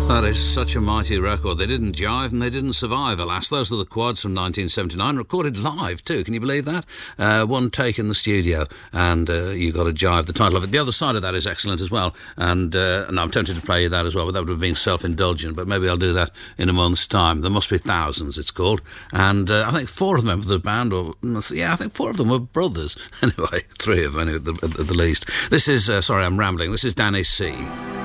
That is such a mighty record. They didn't jive and they didn't survive, alas. Those are the Quads from 1979, recorded live too. Can you believe that? One take in the studio, and you got to jive, the title of it. The other side of that is excellent as well, and I'm tempted to play you that as well, but that would have been self-indulgent, but maybe I'll do that in a month's time. There must be thousands, it's called, and I think 4 of the members of the band, I think 4 of them were brothers. Anyway, 3 of them at the least. This is, sorry, I'm rambling. This is Danny C.